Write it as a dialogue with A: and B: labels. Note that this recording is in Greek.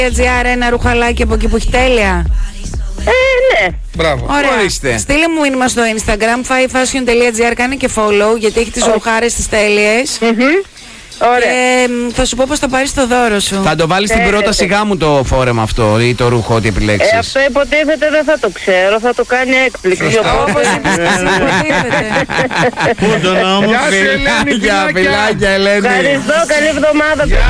A: .gr ένα ρουχαλάκι από εκεί που έχει τέλεια.
B: Ναι.
C: Μπράβο.
A: Ωραία.
D: Ορίστε.
A: Στείλε μου μήνυμα στο Instagram, FiFashion.gr, κάνει και follow γιατί έχει τις ρουχάρες τις τέλειες.
B: Ωραία.
A: Και θα σου πω πως θα πάρεις το δώρο σου.
D: Θα το βάλεις στην πρόταση γάμου το φόρεμα αυτό ή το ρούχο, ό,τι επιλέξεις.
B: Αυτό υποτίθεται δεν θα το ξέρω, θα το κάνει έκπληξη.
A: Όπως υποτίθεται.
D: Πού το νόμο, φιλάκια, Ελένη.
B: Ευχαριστώ, καλή εβδομάδα.